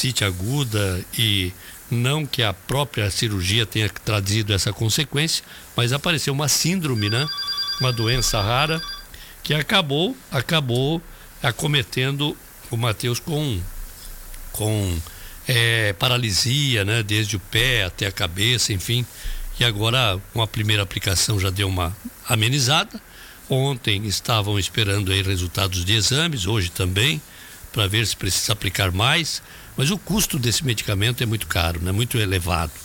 apendicite aguda, e não que a própria cirurgia tenha trazido essa consequência, mas apareceu uma síndrome, né? Uma doença rara que acabou acometendo o Matheus com paralisia, né? Desde o pé até a cabeça, enfim. E agora, com a primeira aplicação, já deu uma amenizada. Ontem estavam esperando aí resultados de exames, hoje também, para ver se precisa aplicar mais. Mas o custo desse medicamento é muito caro, né? Muito elevado.